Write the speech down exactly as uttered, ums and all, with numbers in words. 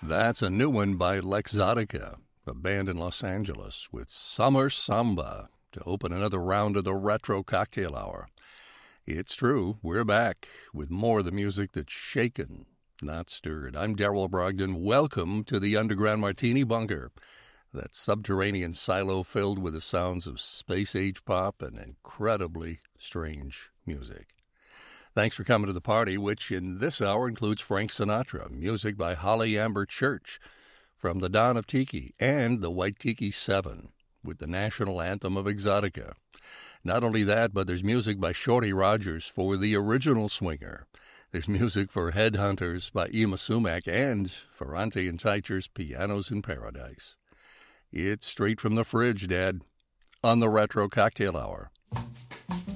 That's a new one by Lexotica, a band in Los Angeles, with Summer Samba to open another round of the Retro Cocktail Hour. It's true, we're back with more of the music that's shaken, not stirred. I'm Darrell Brogdon. Welcome to the Underground Martini Bunker, that subterranean silo filled with the sounds of space-age pop and incredibly strange music. Thanks for coming to the party, which in this hour includes Frank Sinatra, music by Holly Amber Church from the Dawn of Tiki, and the White Tiki Seven with the national anthem of Exotica. Not only that, but there's music by Shorty Rogers for the original Swinger. There's music for Headhunters by Yma Sumac and Ferrante and Teicher's Pianos in Paradise. It's straight from the fridge, Dad, on the Retro Cocktail Hour.